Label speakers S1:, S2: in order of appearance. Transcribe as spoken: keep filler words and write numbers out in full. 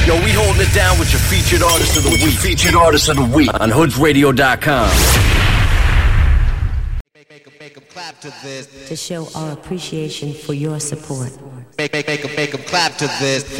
S1: Yo, we holding it down with your featured artist of the week. Featured artist of the week on hoods radio dot com.
S2: Make, make, make 'em clap to this.
S3: To show our appreciation for your support.
S2: Make, make, make 'em, make 'em clap to this.